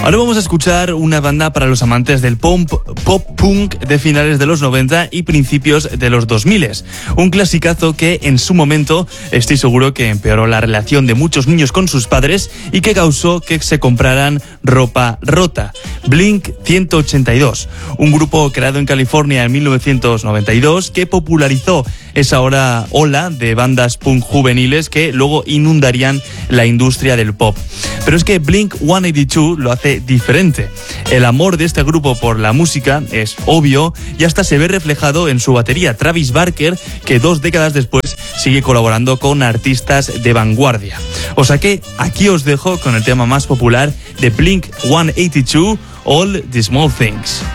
Ahora vamos a escuchar una banda para los amantes del pop punk de finales de los 90 y principios de los 2000. Un clasicazo que en su momento estoy seguro que empeoró la relación de muchos niños con sus padres y que causó que se compraran ropa rota. Blink 182, un grupo creado en California en 1992 que popularizó esa ola de bandas punk juveniles que luego inundarían la industria del pop. Pero es que Blink 182 lo hace diferente. El amor de este grupo por la música es obvio y hasta se ve reflejado en su batería, Travis Barker, que 2 décadas después sigue colaborando con artistas de vanguardia. O sea que aquí os dejo con el tema más popular de Blink 182, All the Small Things.